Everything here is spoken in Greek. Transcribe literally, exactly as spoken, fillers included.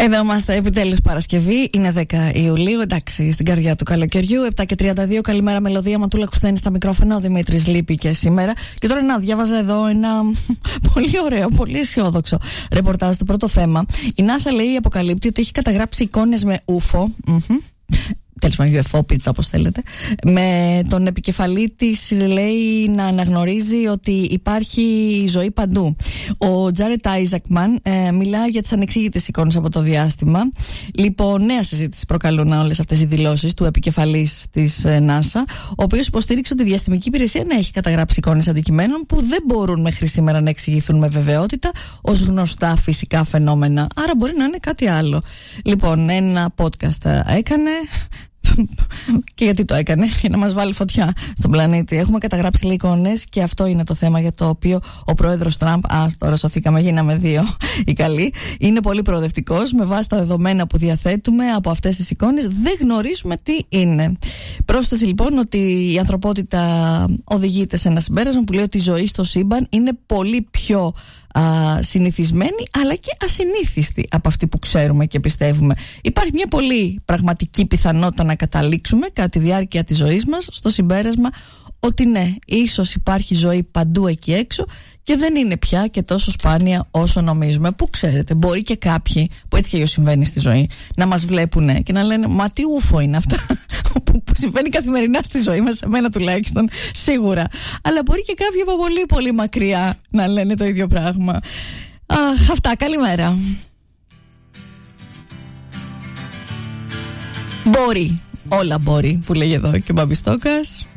Εδώ είμαστε, επιτέλους Παρασκευή, είναι δέκα Ιουλίου, εντάξει, στην καρδιά του καλοκαιριού, επτά και τριάντα δύο. Καλημέρα, Μελωδία, Ματούλα Κουστένη στα μικρόφωνα, ο Δημήτρης λείπει και σήμερα. Και τώρα να διάβαζα εδώ ένα πολύ ωραίο, πολύ αισιόδοξο ρεπορτάζ. Το πρώτο θέμα. Η NASA λέει, αποκαλύπτει ότι έχει καταγράψει εικόνες με ούφο. Mm-hmm. Τέλος πάντων, γιου εφ ο, πείτε όπως θέλετε. Με τον επικεφαλή της, λέει, να αναγνωρίζει ότι υπάρχει ζωή παντού. Ο Τζάρετ Άιζακμαν ε, μιλά για τις ανεξήγητες εικόνες από το διάστημα. Λοιπόν, νέα συζήτηση προκαλούν όλες αυτές οι δηλώσεις του επικεφαλής της ε, NASA, ο οποίος υποστήριξε ότι η διαστημική υπηρεσία να έχει καταγράψει εικόνες αντικειμένων που δεν μπορούν μέχρι σήμερα να εξηγηθούν με βεβαιότητα ως γνωστά φυσικά φαινόμενα. Άρα μπορεί να είναι κάτι άλλο. Λοιπόν, ένα podcast έκανε. Και γιατί το έκανε? Για να μας βάλει φωτιά στον πλανήτη. Έχουμε καταγράψει λίγο εικόνες και αυτό είναι το θέμα για το οποίο ο πρόεδρος Τραμπ, α, τώρα σωθήκαμε, γίναμε δύο οι καλοί, είναι πολύ προοδευτικός. Με βάση τα δεδομένα που διαθέτουμε από αυτές τις εικόνες, δεν γνωρίζουμε τι είναι. Πρόσθεση λοιπόν ότι η ανθρωπότητα οδηγείται σε ένα συμπέρασμα που λέει ότι η ζωή στο σύμπαν είναι πολύ πιο α, συνηθισμένη, αλλά και ασυνήθιστη από αυτή που ξέρουμε και πιστεύουμε. Υπάρχει μια πολύ πραγματική πιθανότητα να καταλήξουμε κατά τη διάρκεια της ζωής μας στο συμπέρασμα ότι ναι, ίσως υπάρχει ζωή παντού εκεί έξω και δεν είναι πια και τόσο σπάνια όσο νομίζουμε. Που ξέρετε, μπορεί και κάποιοι που έτσι και αλλιώς συμβαίνει στη ζωή να μας βλέπουν και να λένε μα τι ούφο είναι αυτά που συμβαίνει καθημερινά στη ζωή μας, σε μένα τουλάχιστον σίγουρα. Αλλά μπορεί και κάποιοι από πολύ πολύ μακριά να λένε το ίδιο πράγμα. Αχ, αυτά, καλημέρα. Μπορεί, όλα μπορεί που λέγει εδώ και ο Μπαμπιστόκας.